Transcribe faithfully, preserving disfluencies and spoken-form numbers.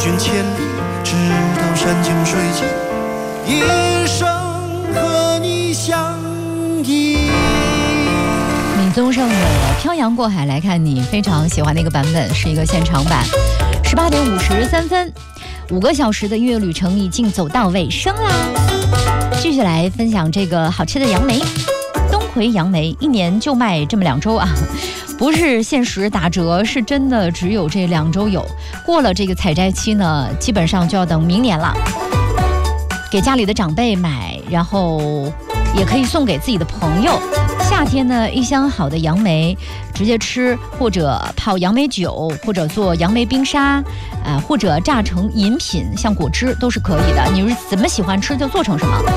君千里，直到山穷水尽，一生和你相依。 李宗盛的《漂洋过海来看你》非常喜欢的一个版本，是一个现场版。十八点五十三分，五个小时的音乐旅程已经走到尾声啦。继续来分享这个好吃的杨梅。东魁杨梅一年就卖这么两周啊，不是限时打折，是真的只有这两周有。过了这个采摘期呢，基本上就要等明年了。给家里的长辈买，然后也可以送给自己的朋友。夏天呢，一箱好的杨梅直接吃，或者泡杨梅酒，或者做杨梅冰沙，呃，或者榨成饮品，像果汁都是可以的。你是怎么喜欢吃就做成什么。